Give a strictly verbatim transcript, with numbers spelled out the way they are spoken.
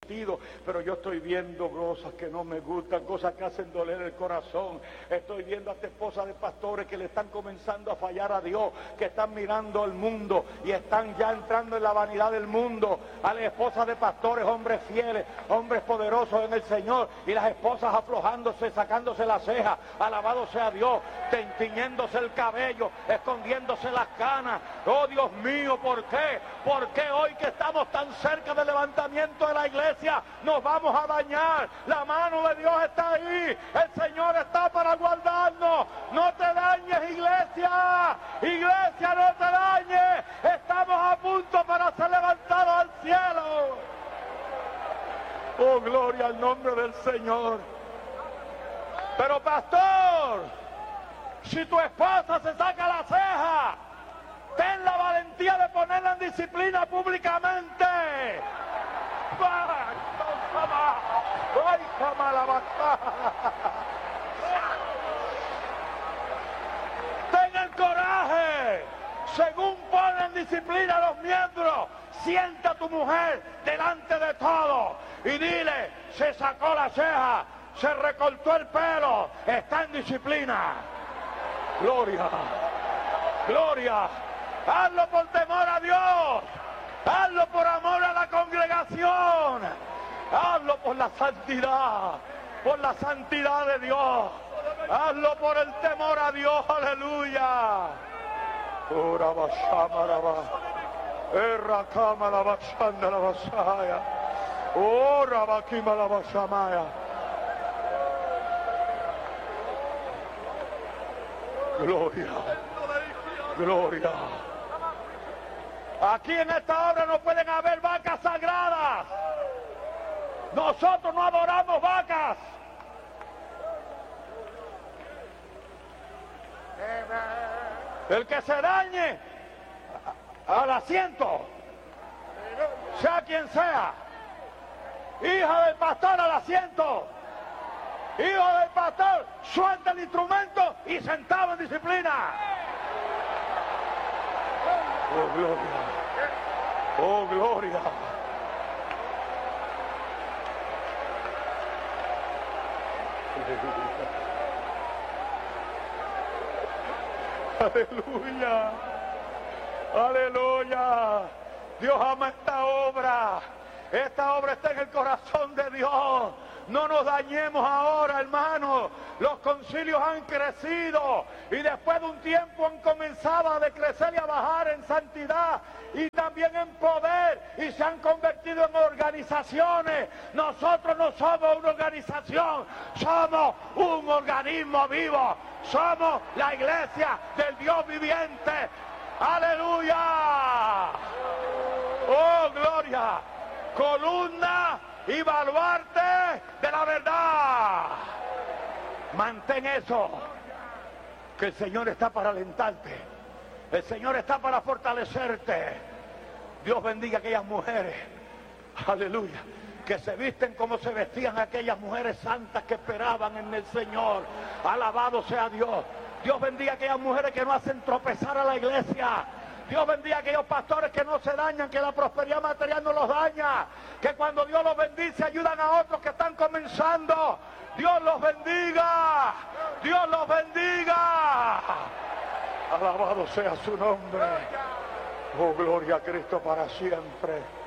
sentido, pero yo estoy viendo cosas que no me gustan, cosas que hacen doler el corazón. Estoy viendo hasta esposas de pastores que le están comenzando a fallar a Dios, que están mirando al mundo y están ya entrando en la vanidad del mundo. A las esposas de pastores, hombres fieles, hombres poderosos en el Señor, y las esposas aflojándose, sacándose las cejas, alabado sea Dios, tiñéndose el cabello, escondiéndose las canas. Oh Dios mío, ¿por qué? ¿Por qué hoy que estamos tan cerca del levantamiento de la iglesia nos vamos a dañar? La mano de Dios está ahí, el Señor está para guardarnos. No te dañes, iglesia, iglesia, no te dañes, estamos a punto para ser levantados al cielo. Oh, gloria al nombre del Señor. Pero pastor, si tu esposa se saca la ceja, ten la valentía de ponerla en disciplina públicamente. Ten el coraje. Según pone en disciplina a los miembros, sienta a tu mujer delante de todos y dile: se sacó la ceja, se recortó el pelo, está en disciplina. Gloria, gloria. Hazlo por temor a Dios, hazlo por amor a la congregación, hazlo por la santidad, por la santidad de Dios, hazlo por el temor a Dios. Aleluya. Ora bashama la ba, erra kama la bashanda la basaya, ora bakima la bashamaya. Gloria, gloria. Aquí en esta obra no pueden haber vacas sagradas. Nosotros no adoramos vacas. El que se dañe al asiento, sea quien sea, hija del pastor al asiento, hijo del pastor, suelta el instrumento y sentado en disciplina. Oh, gloria. Oh, gloria. Aleluya. Aleluya. Dios ama esta obra. Esta obra está en el corazón de Dios. No nos dañemos ahora, hermanos. Los concilios han crecido y después de un tiempo han comenzado a decrecer y a bajar en santidad y también en poder, y se han convertido en organizaciones. Nosotros no somos una organización, somos un organismo vivo. Somos la iglesia del Dios viviente. ¡Aleluya! ¡Oh, gloria! Columna y baluarte de la verdad. Mantén eso, que el Señor está para alentarte, el Señor está para fortalecerte. Dios bendiga a aquellas mujeres, aleluya, que se visten como se vestían aquellas mujeres santas que esperaban en el Señor. Alabado sea Dios. Dios bendiga a aquellas mujeres que no hacen tropezar a la iglesia. Dios bendiga a aquellos pastores que no se dañan, que la prosperidad material no los daña, que cuando Dios los bendice ayudan a otros que están comenzando. Dios los bendiga, Dios los bendiga. Alabado sea su nombre. Oh, gloria a Cristo para siempre.